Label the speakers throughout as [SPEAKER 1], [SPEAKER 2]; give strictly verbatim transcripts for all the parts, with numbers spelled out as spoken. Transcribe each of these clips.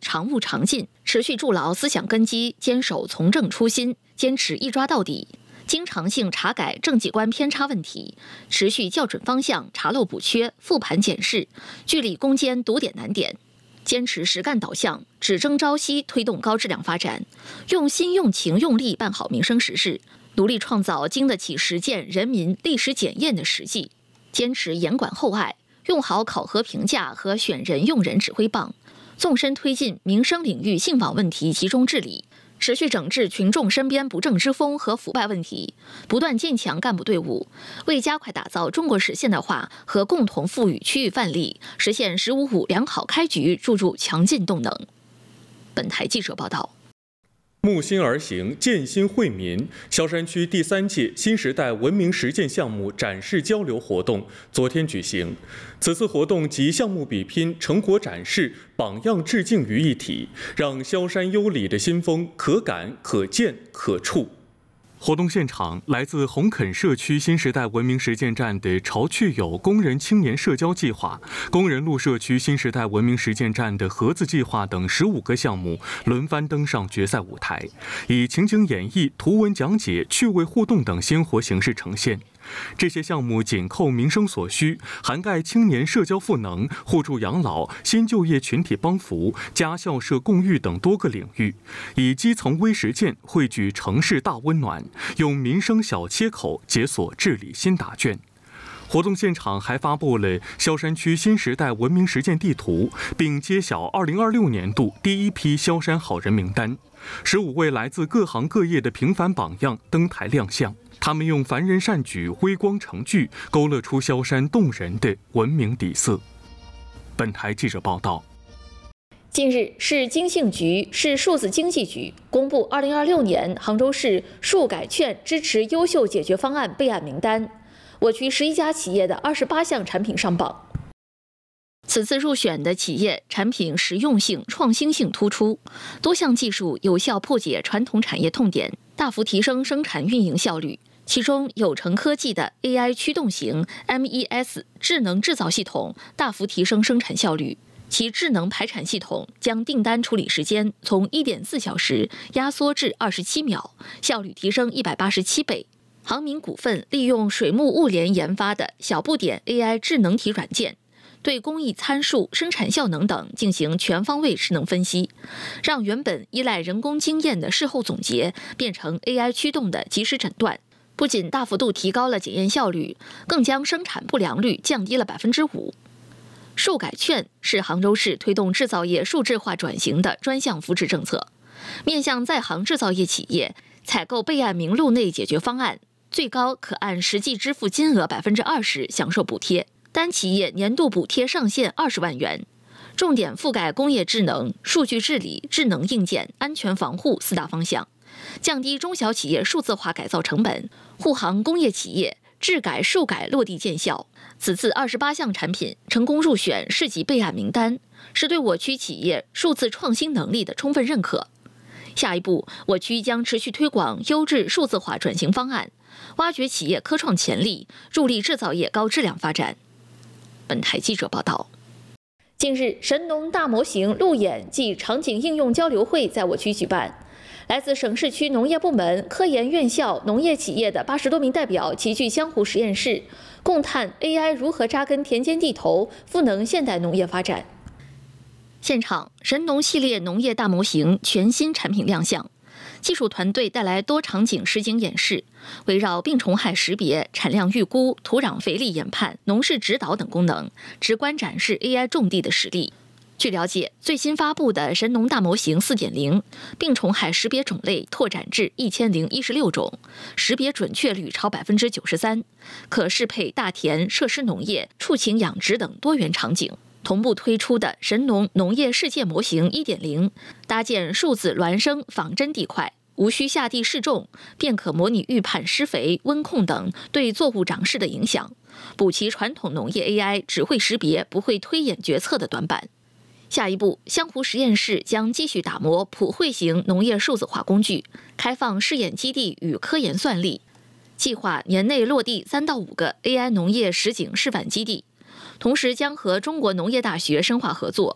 [SPEAKER 1] 常务常进，持续筑牢思想根基，坚守从政初心，坚持一抓到底。经常性查改政绩观偏差问题，持续校准方向，查漏补缺，复盘检视，据理攻坚，堵点难点。坚持实干导向，只争朝夕，推动高质量发展，用心用情用力办好民生实事，努力创造经得起实践人民历史检验的实际。坚持严管厚爱，用好考核评价和选人用人指挥棒，纵深推进民生领域信访问题集中治理，持续整治群众身边不正之风和腐败问题，不断建强干部队伍，为加快打造中国式现代化和共同富裕区域范例，实现“十五五”良好开局注入强劲动能。本台记者报道。
[SPEAKER 2] 木心而行，建心惠民。萧山区第三届新时代文明实践项目展示交流活动昨天举行。此次活动集项目比拼、成果展示、榜样致敬于一体，让萧山优里的新风可感、可见、可触。活动现场，来自红垦社区新时代文明实践站的潮趣友工人青年社交计划、工人路社区新时代文明实践站的盒子计划等十五个项目轮番登上决赛舞台，以情景演绎、图文讲解、趣味互动等鲜活形式呈现。这些项目紧扣民生所需，涵盖青年社交赋能、互助养老、新就业群体帮扶、家校社共育等多个领域，以基层微实践汇聚城市大温暖，用民生小切口解锁治理新答卷。活动现场还发布了萧山区新时代文明实践地图，并揭晓二零二六年度第一批萧山好人名单。十五位来自各行各业的平凡榜样登台亮相，他们用凡人善举、微光成句，勾勒出萧山动人的文明底色。本台记者报道。
[SPEAKER 1] 近日，市经信局、市数字经济局公布二零二六年杭州市数改券支持优秀解决方案备案名单，我区十一家企业的二十八项产品上榜。此次入选的企业产品实用性、创新性突出，多项技术有效破解传统产业痛点，大幅提升生产运营效率。其中，有成科技的 A I 驱动型 M E S 智能制造系统大幅提升生产效率，其智能排产系统将订单处理时间从 一点四小时压缩至二十七秒，效率提升一百八十七倍。航明股份利用水木物联研发的小不点 A I 智能体软件，对工艺参数、生产效能等进行全方位智能分析，让原本依赖人工经验的事后总结变成 A I 驱动的及时诊断，不仅大幅度提高了检验效率，更将生产不良率降低了百分之五。数改券是杭州市推动制造业数字化转型的专项扶持政策，面向在杭制造业企业采购备案名录内解决方案，最高可按实际支付金额百分之二十享受补贴。单企业年度补贴上限二十万元，重点覆盖工业智能、数据治理、智能硬件、安全防护四大方向，降低中小企业数字化改造成本，护航工业企业质改数改落地见效。此次二十八项产品成功入选市级备案名单，是对我区企业数字创新能力的充分认可。下一步，我区将持续推广优质数字化转型方案，挖掘企业科创潜力，助力制造业高质量发展。本台记者报道。近日，神农大模型路演暨场景应用交流会在我区举办，来自省市区农业部门、科研院校、农业企业的八十多名代表齐聚湘湖实验室，共探 A I 如何扎根田间地头，赋能现代农业发展。现场，神农系列农业大模型全新产品亮相，技术团队带来多场景实景演示，围绕病虫害识别、产量预估、土壤肥力研判、农事指导等功能，直观展示 A I 种地的实力。据了解，最新发布的神农大模型 四点零 病虫害识别种类拓展至一千零一十六种，识别准确率超百分之九十三，可适配大田、设施农业、畜禽养殖等多元场景。同步推出的神农农业世界模型 一点零， 搭建数字孪生仿真地块，无需下地试种，便可模拟预判施肥、温控等对作物长势的影响，补齐传统农业 A I 只会识别不会推演决策的短板。下一步，湘湖实验室将继续打磨普惠型农业数字化工具，开放试验基地与科研算力，计划年内落地三到五个 A I 农业实景示范基地。同时将和中国农业大学深化合作，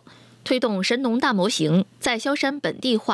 [SPEAKER 1] 推动神农大模型在萧山本地化。